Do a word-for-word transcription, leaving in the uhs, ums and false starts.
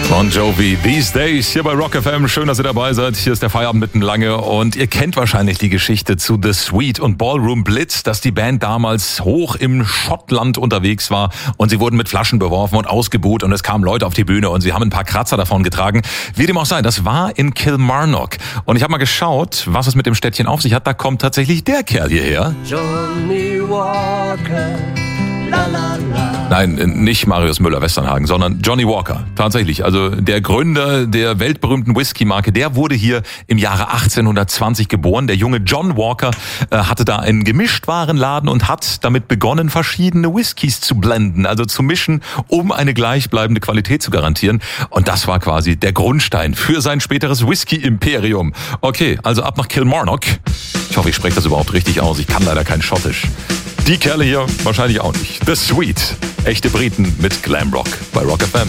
Bon Jovi, These Days, hier bei Rock F M. Schön, dass ihr dabei seid. Hier ist der Feierabend mitten lange und ihr kennt wahrscheinlich die Geschichte zu The Sweet und Ballroom Blitz, dass die Band damals hoch im Schottland unterwegs war und sie wurden mit Flaschen beworfen und ausgebuht und es kamen Leute auf die Bühne und sie haben ein paar Kratzer davon getragen. Wie dem auch sei, das war in Kilmarnock und ich habe mal geschaut, was es mit dem Städtchen auf sich hat. Da kommt tatsächlich der Kerl hierher. Johnny Walker. La, la, la. Nein, nicht Marius Müller-Westernhagen, sondern Johnny Walker. Tatsächlich, also der Gründer der weltberühmten Whisky-Marke, der wurde hier im Jahre achtzehnhundertzwanzig geboren. Der junge John Walker äh, hatte da einen Gemischtwarenladen und hat damit begonnen, verschiedene Whiskys zu blenden, also zu mischen, um eine gleichbleibende Qualität zu garantieren. Und das war quasi der Grundstein für sein späteres Whisky-Imperium. Okay, also ab nach Kilmarnock. Ich hoffe, ich spreche das überhaupt richtig aus. Ich kann leider kein Schottisch. Die Kerle hier wahrscheinlich auch nicht. The Sweet. Echte Briten mit Glamrock bei Rock F M.